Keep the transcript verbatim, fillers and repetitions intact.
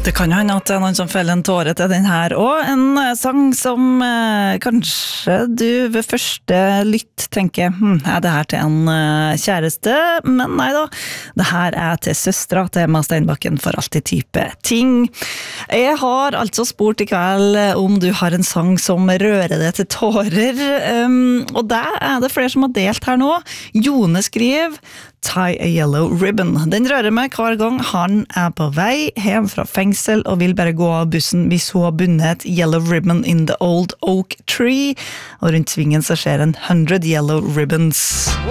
Det kan jo hende at det er noen som feller en tåre til den her, og en sang som eh, kanskje du ved første lytt tenker, hm, er det her til en eh, kjæreste? Men nei da, det her er til søstra til Emma Steinbakken for alltid type ting. Jeg har altså spurt i kveld om du har en sang som rører deg til tårer, um, og det er det flere som har delt her nå. Jone skriver Tie a Yellow Ribbon. Den rører meg hver gang han er på vei hjem fra fengsel og vil bare gå av bussen hvis hun har bunnet et yellow ribbon in the old oak tree. Og rundt svingen så skjer en hundred yellow ribbons.